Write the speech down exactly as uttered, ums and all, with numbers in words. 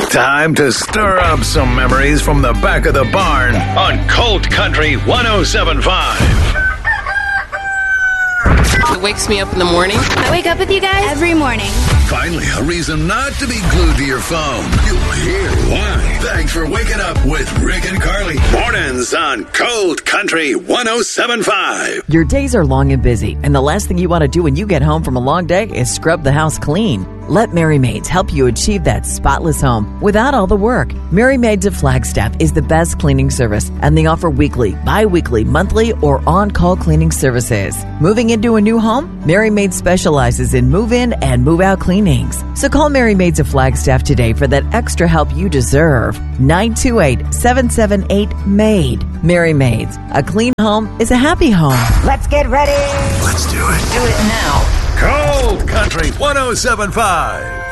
Time to stir up some memories from the back of the barn on Colt Country one oh seven point five. It wakes me up in the morning. I wake up with you guys every morning. Finally, a reason not to be glued to your phone. You'll hear why. Thanks for waking up with Rick and Carly. Mornings on Colt Country one oh seven point five. Your days are long and busy, and the last thing you want to do when you get home from a long day is scrub the house clean. Let Mary Maids help you achieve that spotless home without all the work. Mary Maids of Flagstaff is the best cleaning service, and they offer weekly, bi-weekly, monthly, or on-call cleaning services. Moving into a new home? Mary Maids specializes in move-in and move-out cleanings. So call Mary Maids of Flagstaff today for that extra help you deserve. nine two eight, seven seven eight, M A I D. Mary Maids. A clean home is a happy home. Let's get ready. Let's do it. Do it now. Colt Country one oh seven point five.